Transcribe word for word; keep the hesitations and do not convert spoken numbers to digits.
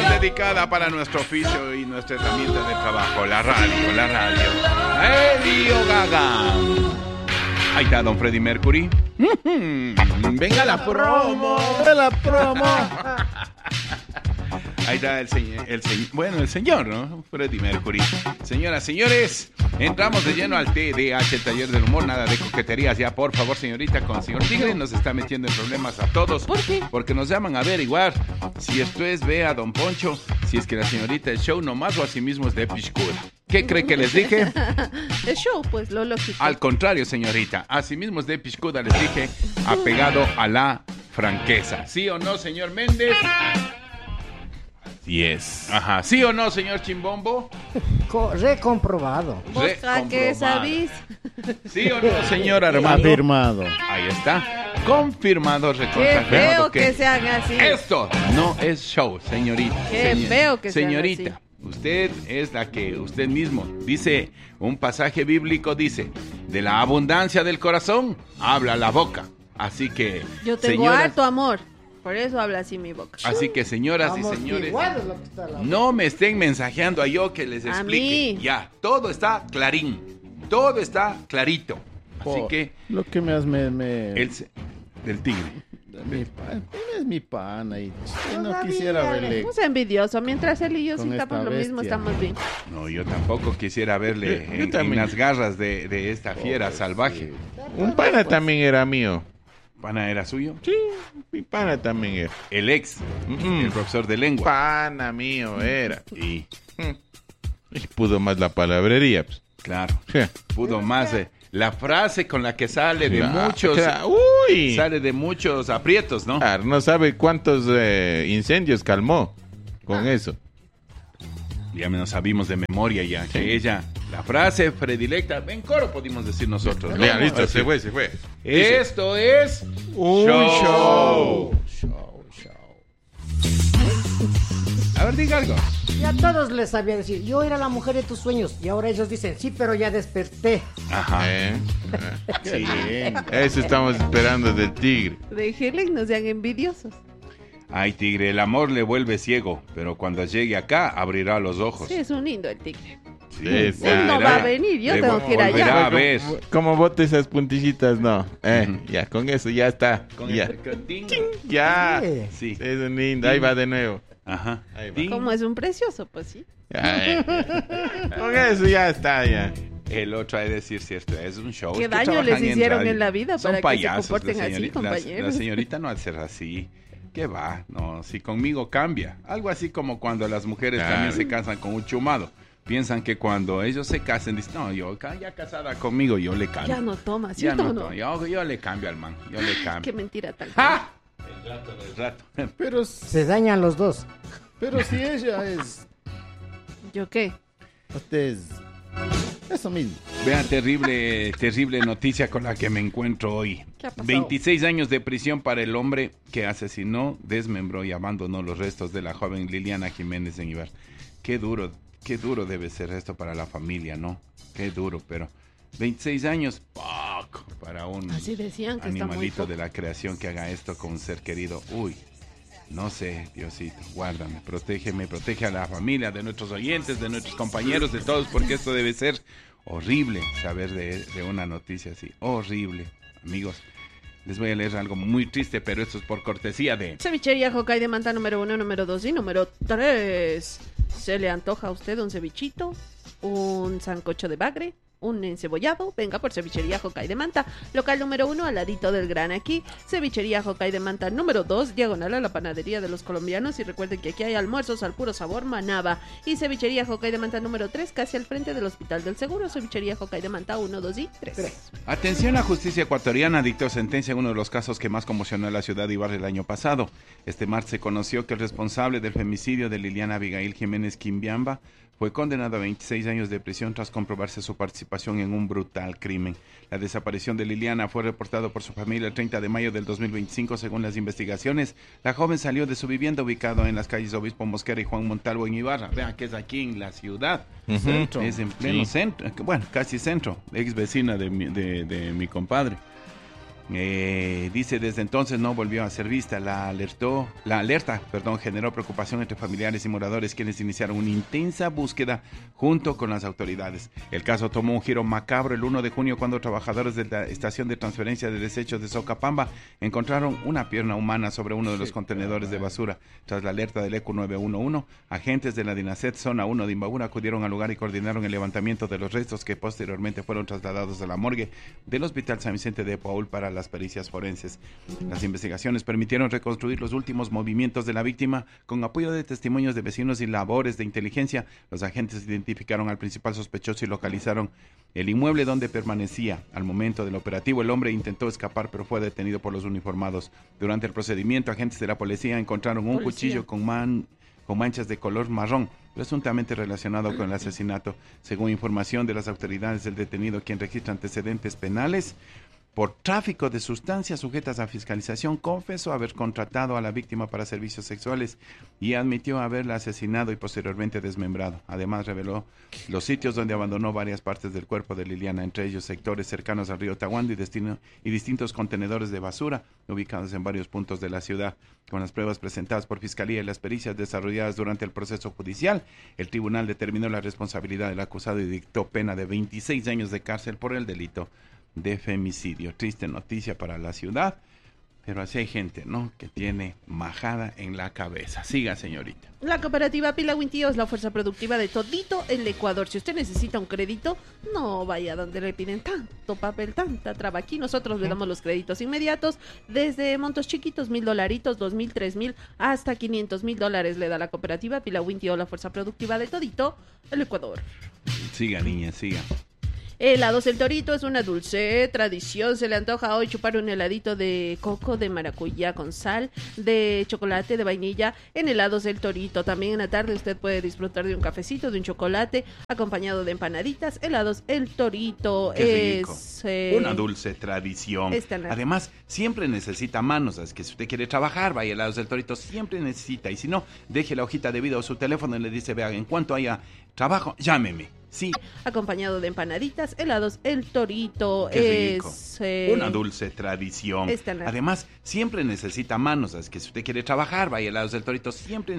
dedicada para nuestro oficio y nuestra herramienta de trabajo, la radio, la radio. Radio Gaga. Ahí está don Freddie Mercury. Venga la promo. La promo. Ahí está el señor, el señor, bueno, el señor, ¿no? Freddie Mercury. Señoras, señores, entramos de lleno al T D A H, el taller del humor, nada de coqueterías. Ya, por favor, señorita, con el señor Tigre nos está metiendo en problemas a todos. ¿Por qué? Porque nos llaman a averiguar si esto es, ve a don Poncho, si es que la señorita es show nomás o así mismo es de piscuda. ¿Qué cree que les dije? El show, pues, lo lógico. Al contrario, señorita, así mismo es de piscuda, les dije, apegado a la franqueza. ¿Sí o no, señor Méndez? Yes. Ajá, ¿sí o no, señor Chimbombo? Co- recomprobado. ¿Vos a qué sabís? ¿Sí o no, señor Armando? Afirmado. Ahí está. Confirmado, Qué reconfirmado feo que sean así. esto no es show, señorita. Qué Señor- feo que sean Señorita, así. usted es la que usted mismo dice, un pasaje bíblico dice, de la abundancia del corazón habla la boca. Así que, Yo tengo señoras- harto amor. Por eso habla así mi boca. Así que, señoras y Vamos, señores, igual es lo que está la- no me estén mensajeando a yo que les A explique. mí. Ya, todo está clarín. Todo está clarito. Así Por que, lo que me has me, me- el se- del tigre. mi pan, es mi pana y yo no Todavía, quisiera verle. No sea envidioso. Mientras él y yo Con sintamos esta lo mismo, bestia. estamos bien. No, yo tampoco quisiera verle Yo- yo en, también. en las garras de, de esta fiera salvaje. Un pana también era mío. ¿Pana era suyo? Sí, mi pana también era. El ex, Mm. el profesor de lengua. Pana mío era. Y, Y pudo más la palabrería. Pues. claro, pudo más de la frase con la que sale de Claro, muchos, claro. Uy. sale de muchos aprietos, ¿no? Claro, no sabe cuántos eh, incendios calmó con eso. Ya nos sabimos de memoria ya que ella, la frase predilecta, en coro pudimos decir nosotros. ¿no? Ya, listo, Así. se fue, se fue. Esto es Un show. Show, show. A ver, diga algo. Y a todos les sabía decir, yo era la mujer de tus sueños. Y ahora ellos dicen, sí, pero ya desperté. Ajá. ¿Eh? Sí. Eso estamos esperando del tigre. Déjenle, no sean envidiosos. Ay, tigre, el amor le vuelve ciego, pero cuando llegue acá abrirá los ojos. Sí, es un lindo el tigre. Sí. Sí, sí. Él no Verá. va a venir, yo Le tengo vo- que ir allá. volverá a ver. Como bote esas puntillitas, no. Eh, Ujú. Ya, con eso ya está. Con ya. el tin. Ya. Sí. Sí. Es un lindo. Ahí va de nuevo. Ajá. Ahí va. Tin. Como es un precioso, pues sí. Ya, eh. Con eso ya está, ya. El otro hay que decir cierto, es un show. ¿Qué es que daño trabajan les hicieron radio. en la vida Son para que se payasos, comporten la así, señorita- la- compañeros? La señorita no hace así. ¿Qué va? No, si conmigo cambia. Algo así como cuando las mujeres Claro. también se casan con un chumado. Piensan que cuando ellos se casen, dicen, no, yo ca- ya casada conmigo, yo le cambio. Ya no toma, ¿sí Ya o no, no? to- yo, yo le cambio al man, yo le Qué cambio. mentira tan ¡Ja! El rato del rato. Pero, Se dañan los dos. pero si ella es. ¿Yo qué? Usted es. Eso mismo. Vean, terrible, terrible noticia con la que me encuentro hoy. ¿Qué ha pasado? veintiséis años de prisión para el hombre que asesinó, desmembró y abandonó los restos de la joven Liliana Jiménez en Ibar. Qué duro, qué duro debe ser esto para la familia, ¿no? Qué duro, pero veintiséis años, poco para un Así decían que está muy animalito poco. de la creación que haga esto con un ser querido. Uy, no sé, Diosito, guárdame, protégeme, protege a la familia, de nuestros oyentes, de nuestros compañeros, de todos, porque esto debe ser horrible saber de, de una noticia así, horrible. Amigos, les voy a leer algo muy triste, pero esto es por cortesía de... Cevichería Jocay de Manta número uno, número dos y número tres. ¿Se le antoja a usted un cevichito? ¿Un sancocho de bagre? ¿Un encebollado? Venga por Cevichería Jocay de Manta. Local número uno, al ladito del Gran Aquí. Cevichería Jocay de Manta número dos, diagonal a la panadería de los colombianos. Y recuerden que aquí hay almuerzos al puro sabor Manaba. Y Cevichería Jocay de Manta número tres, casi al frente del Hospital del Seguro. Cevichería Jocay de Manta uno, dos y tres. Atención, la justicia ecuatoriana dictó sentencia en uno de los casos que más conmocionó a la ciudad de Ibarra el año pasado. Este martes se conoció que el responsable del femicidio de Liliana Abigail Jiménez Quimbiamba fue condenado a veintiséis años de prisión tras comprobarse su participación en un brutal crimen. La desaparición de Liliana fue reportado por su familia el treinta de mayo del dos mil veinticinco. Según las investigaciones, la joven salió de su vivienda ubicado en las calles Obispo Mosquera y Juan Montalvo en Ibarra. Vean que es aquí en la ciudad. Centro. Es en pleno Sí. centro, bueno, casi centro, ex vecina de mi, de, de mi compadre. Eh, dice, desde entonces no volvió a ser vista. La alertó, la alerta, perdón, generó preocupación entre familiares y moradores, quienes iniciaron una intensa búsqueda junto con las autoridades. El caso tomó un giro macabro el primero de junio cuando trabajadores de la estación de transferencia de desechos de Socapamba encontraron una pierna humana sobre uno de los contenedores de basura. Tras la alerta del E Q nueve uno uno, agentes de la DINASET zona uno de Imbabura acudieron al lugar y coordinaron el levantamiento de los restos, que posteriormente fueron trasladados a la morgue del Hospital San Vicente de Paul para las pericias forenses. Las investigaciones permitieron reconstruir los últimos movimientos de la víctima. Con apoyo de testimonios de vecinos y labores de inteligencia, los agentes identificaron al principal sospechoso y localizaron el inmueble donde permanecía. Al momento del operativo, el hombre intentó escapar, pero fue detenido por los uniformados. Durante el procedimiento, agentes de la policía encontraron un Policía. cuchillo con, man, con manchas de color marrón, presuntamente relacionado con el asesinato. Según información de las autoridades, el detenido, quien registra antecedentes penales por tráfico de sustancias sujetas a fiscalización, confesó haber contratado a la víctima para servicios sexuales y admitió haberla asesinado y posteriormente desmembrado. Además, reveló los sitios donde abandonó varias partes del cuerpo de Liliana, entre ellos sectores cercanos al río Tahuando y, destino, y distintos contenedores de basura ubicados en varios puntos de la ciudad. Con las pruebas presentadas por Fiscalía y las pericias desarrolladas durante el proceso judicial, el tribunal determinó la responsabilidad del acusado y dictó pena de veintiséis años de cárcel por el delito de femicidio. Triste noticia para la ciudad, pero así hay gente, ¿no?, que tiene majada en la cabeza. Siga, señorita. La cooperativa Pilagüintío es la fuerza productiva de todito el Ecuador. Si usted necesita un crédito, no vaya donde le piden tanto papel, tanta traba. Aquí nosotros le damos los créditos inmediatos desde montos chiquitos, mil dolaritos, dos mil, tres mil, hasta quinientos mil dólares le da la cooperativa Pilagüintío, la fuerza productiva de todito el Ecuador. Siga, niña, siga. Helados El Torito es una dulce tradición. Se le antoja hoy chupar un heladito de coco, de maracuyá con sal, de chocolate, de vainilla en Helados El Torito. También en la tarde usted puede disfrutar de un cafecito, de un chocolate, acompañado de empanaditas. Helados El Torito Qué rico. es... Eh, una dulce tradición. Además, siempre necesita manos. Es que si usted quiere trabajar, vaya a Helados del Torito, siempre necesita. Y si no, deje la hojita de vida o su teléfono y le dice, vea, en cuanto haya trabajo, llámeme. Sí. Acompañado de empanaditas, helados El Torito. Qué rico. Es eh, una dulce tradición. Además, siempre necesita manos. Es que si usted quiere trabajar, vaya a Helados del Torito, siempre